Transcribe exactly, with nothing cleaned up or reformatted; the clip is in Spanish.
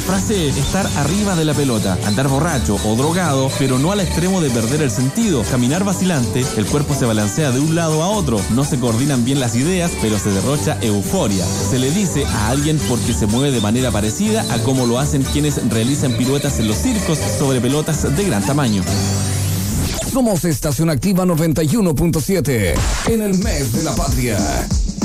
frase estar arriba de la pelota, andar borracho o drogado, pero no al extremo de perder el sentido. Caminar vacilante, el cuerpo se balancea de un lado a otro, no se coordinan bien las ideas, pero se derrocha euforia. Se le dice a alguien porque se mueve de manera parecida a como lo hacen quienes realizan piruetas en los circos sobre pelotas de gran tamaño. Somos Estación Activa noventa y uno punto siete en el mes de la patria.